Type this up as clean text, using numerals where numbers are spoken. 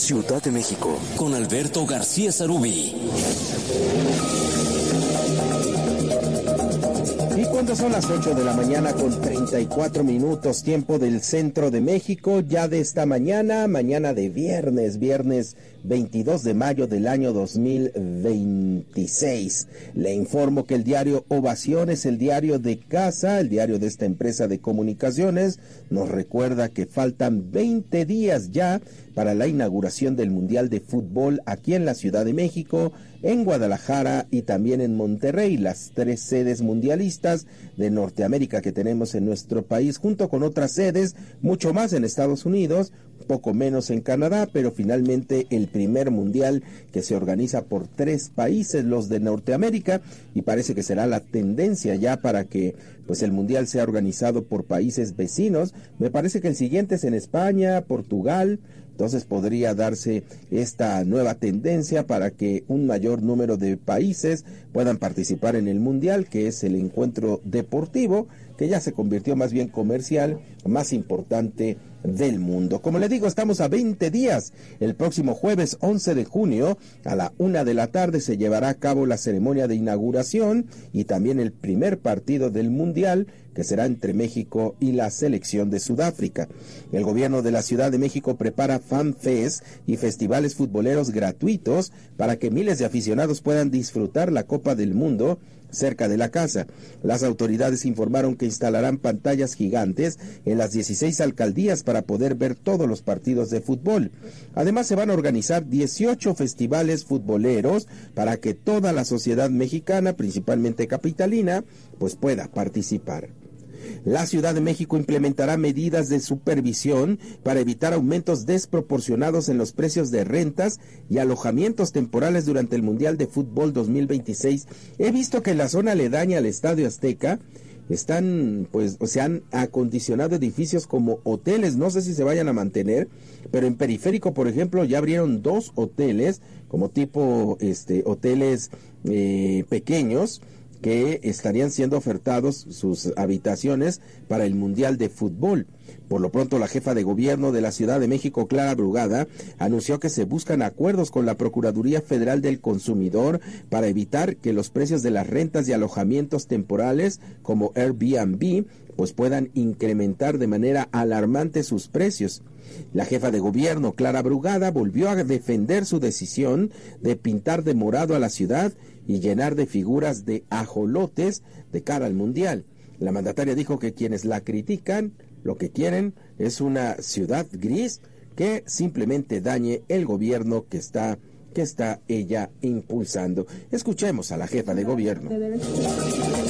Ciudad de México, con Alberto García Sarubí. Y cuando son las 8 de la mañana con 34 minutos, tiempo del centro de México, ya de esta mañana de viernes 22 de mayo del año 2026. Le informo que el diario Ovación es el diario de casa, el diario de esta empresa de comunicaciones. Nos recuerda que faltan 20 días ya para la inauguración del Mundial de Fútbol aquí en la Ciudad de México, en Guadalajara y también en Monterrey, las 3 sedes mundialistas de Norteamérica que tenemos en nuestro país, junto con otras sedes, mucho más en Estados Unidos, poco menos en Canadá, pero finalmente el primer mundial que se organiza por 3 países, los de Norteamérica, y parece que será la tendencia ya para que pues el mundial sea organizado por países vecinos. Me parece que el siguiente es en España, Portugal. Entonces podría darse esta nueva tendencia para que un mayor número de países puedan participar en el Mundial, que es el encuentro deportivo, que ya se convirtió más bien comercial, más importante del mundo. Como le digo, estamos a 20 días. El próximo jueves 11 de junio a la 1 de la tarde se llevará a cabo la ceremonia de inauguración y también el primer partido del Mundial, que será entre México y la selección de Sudáfrica. El gobierno de la Ciudad de México prepara Fan Fest y festivales futboleros gratuitos para que miles de aficionados puedan disfrutar la Copa del Mundo cerca de la casa. Las autoridades informaron que instalarán pantallas gigantes en las 16 alcaldías para poder ver todos los partidos de fútbol. Además, se van a organizar 18 festivales futboleros para que toda la sociedad mexicana, principalmente capitalina, pues pueda participar. La Ciudad de México implementará medidas de supervisión para evitar aumentos desproporcionados en los precios de rentas y alojamientos temporales durante el Mundial de Fútbol 2026. He visto que en la zona aledaña al Estadio Azteca están, pues, se han acondicionado edificios como hoteles, no sé si se vayan a mantener, pero en Periférico, por ejemplo, ya abrieron 2 hoteles, como tipo, hoteles pequeños, que estarían siendo ofertados sus habitaciones para el Mundial de Fútbol. Por lo pronto, la jefa de gobierno de la Ciudad de México, Clara Brugada, anunció que se buscan acuerdos con la Procuraduría Federal del Consumidor para evitar que los precios de las rentas y alojamientos temporales, como Airbnb, pues puedan incrementar de manera alarmante sus precios. La jefa de gobierno, Clara Brugada, volvió a defender su decisión de pintar de morado a la ciudad y llenar de figuras de ajolotes de cara al Mundial. La mandataria dijo que quienes la critican lo que quieren es una ciudad gris que simplemente dañe el gobierno que está ella impulsando. Escuchemos a la jefa de gobierno.